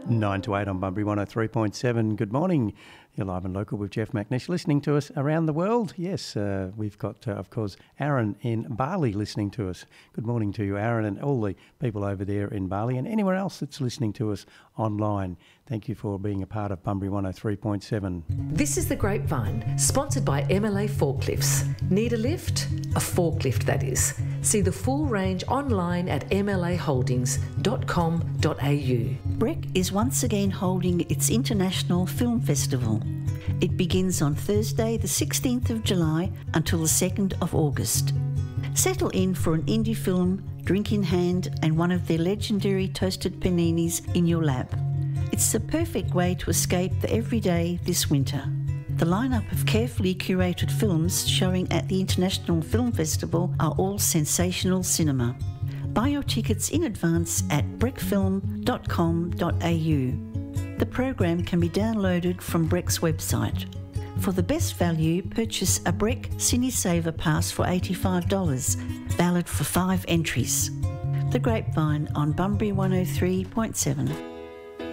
9 to 8 on Bunbury 103.7. Good morning. You're live and local with Jeff McNish. Listening to us around the world. Yes, we've got, of course, Aaron in Bali listening to us. Good morning to you, Aaron, and all the people over there in Bali and anywhere else that's listening to us online. Thank you for being a part of Bunbury 103.7. This is The Grapevine, sponsored by MLA Forklifts. Need a lift? A forklift, that is. See the full range online at mlaholdings.com.au. BREC is once again holding its International Film Festival. It begins on Thursday the 16th of July until the 2nd of August. Settle in for an indie film, drink in hand, and one of their legendary toasted paninis in your lap. It's the perfect way to escape the everyday this winter. The lineup of carefully curated films showing at the International Film Festival are all sensational cinema. Buy your tickets in advance at brecfilm.com.au. The program can be downloaded from BREC's website. For the best value, purchase a BREC Cine Saver Pass for $85, valid for 5 entries. The Grapevine on Bunbury 103.7.